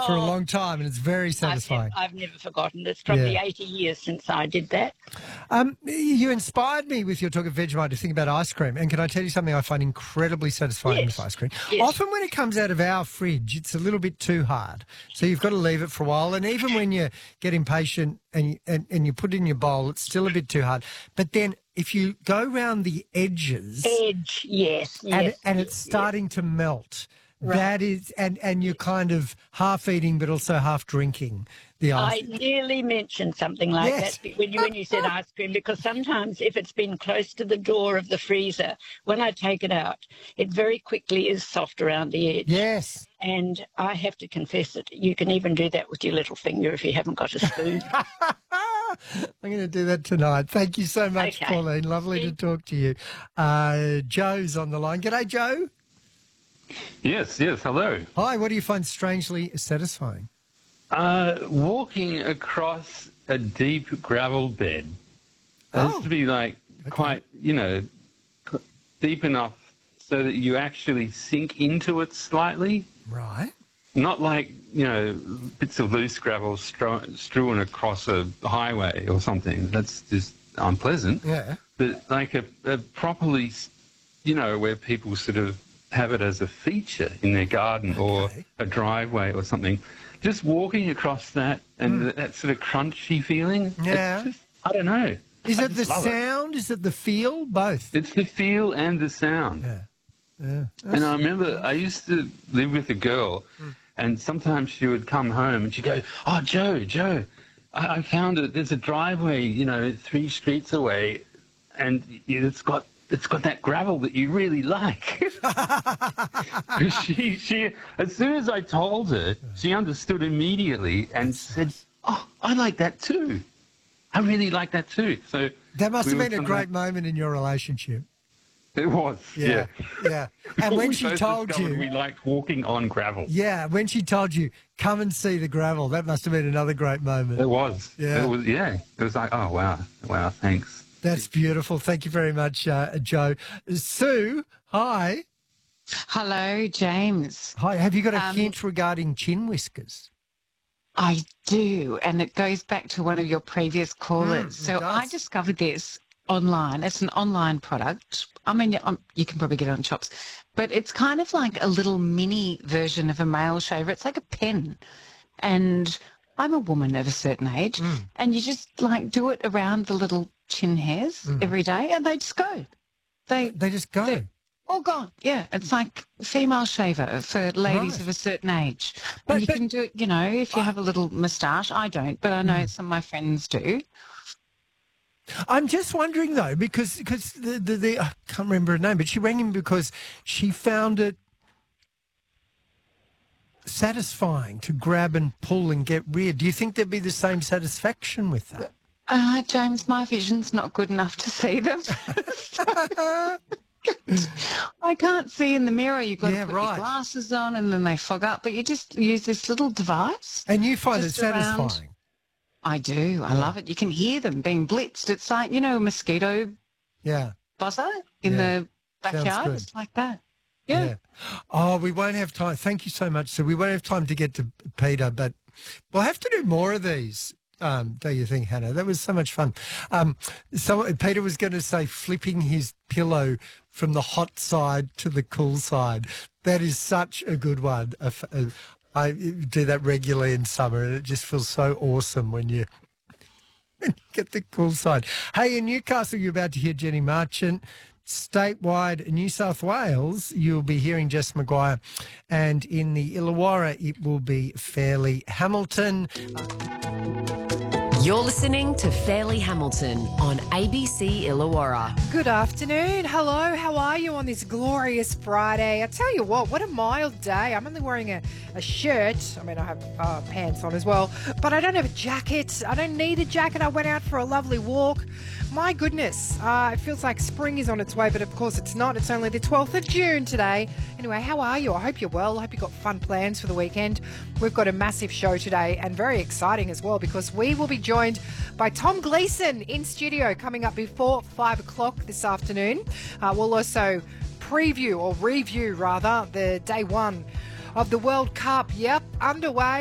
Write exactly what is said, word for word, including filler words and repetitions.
for a long time, and it's very satisfying. I've, I've never forgotten. It's probably Yeah. eighty years since I did that. Um, you inspired me with your talk of Vegemite to think about ice cream. And can I tell you something I find incredibly satisfying Yes. with ice cream? Yes. Often when it comes out of our fridge, it's a little bit too hard. So you've got to leave it for a while. And even when you get impatient and you, and, and you put it in your bowl, it's still a bit too hard. But then if you go round the edges Edge, yes, and, yes. and it's yes. starting to melt, Right. that is, and, and you're kind of half eating but also half drinking the ice. I nearly mentioned something like Yes. that when you, when you said ice cream, because sometimes if it's been close to the door of the freezer, when I take it out, it very quickly is soft around the edge. Yes. And I have to confess it. You can even do that with your little finger if you haven't got a spoon. I'm going to do that tonight. Thank you so much, Okay. Pauline. Lovely to talk to you. Uh, Joe's on the line. G'day, Joe. Yes, yes, hello. Hi, what do you find strangely satisfying? Uh, walking across a deep gravel bed has Oh, to be like okay. quite, you know, c- deep enough so that you actually sink into it slightly. Right. Not like, you know, bits of loose gravel stro- strewn across a highway or something. That's just unpleasant. Yeah. But like a, a properly, you know, where people sort of have it as a feature in their garden or Okay. a driveway or something. Just walking across that and th- that sort of crunchy feeling. it's Yeah. just- I don't know. Is I it the just love it. sound? Is it the feel? Both. It's the feel and the sound. Yeah. Yeah. And I remember I used to live with a girl, and sometimes she would come home and she'd go, "Oh, Joe, Joe, I, I found it. There's a driveway, you know, three streets away, and it's got it's got that gravel that you really like." she she as soon as I told her, she understood immediately and said, "Oh, I like that too. I really like that too." So That must we have were been a kind of- great moment in your relationship. It was, Yeah. yeah. Yeah. And when We she both told discovered you, we liked walking on gravel. yeah, when she told you, come and see the gravel, that must have been another great moment. It was. Yeah. It was. Yeah. It was like, oh wow, wow, thanks. That's beautiful. Thank you very much, uh, Joe. Sue, hi. Hello, James. Hi. Have you got a Um, hint regarding chin whiskers? I do, and it goes back to one of your previous callers. Mm, it so does. I discovered this online. It's an online product. I mean, um, you can probably get it on shops, but it's kind of like a little mini version of a male shaver. It's like a pen, and I'm a woman of a certain age, Mm. and you just like do it around the little chin hairs Mm. every day, and they just go. They They just go. they- all gone. Yeah, it's like a female shaver for ladies Right. of a certain age. But- and you but- can do it, you know, if you have a little moustache. I don't, but I know some of my friends do. I'm just wondering though, because because the, the, the I can't remember her name, but she rang him because she found it satisfying to grab and pull and get rid. Do you think there'd be the same satisfaction with that? Uh, James, my vision's not good enough to see them. I can't see in the mirror. You've got Yeah, to put right. your glasses on and then they fog up, but you just use this little device. And you find Just it satisfying. around. I do. I love it. You can hear them being blitzed. It's like, you know, a mosquito Yeah. buzzer in Yeah. the backyard. good. It's like that. Yeah. Yeah. Oh, we won't have time. Thank you so much. So we won't have time to get to Peter, but we'll have to do more of these. Um, do you think, Hannah? That was so much fun. Um, so Peter was going to say flipping his pillow from the hot side to the cool side. That is such a good one. A f- a- I do that regularly in summer, and it just feels so awesome when you get the cool side. Hey, in Newcastle, you're about to hear Jenny Marchant. Statewide, New South Wales, you'll be hearing Jess Maguire. And in the Illawarra, it will be Fairleigh Hamilton. You're listening to Fairleigh Hamilton on A B C Illawarra. Good afternoon. Hello. How are you on this glorious Friday? I tell you what, what a mild day. I'm only wearing a, a shirt. I mean, I have uh, pants on as well, but I don't have a jacket. I don't need a jacket. I went out for a lovely walk. My goodness, uh, it feels like spring is on its way, but of course it's not. It's only the twelfth of June today. Anyway, how are you? I hope you're well. I hope you've got fun plans for the weekend. We've got a massive show today and very exciting as well because we will be joined by Tom Gleeson in studio coming up before five o'clock this afternoon. Uh, we'll also preview or review rather the day one of the World Cup. Yep, underway.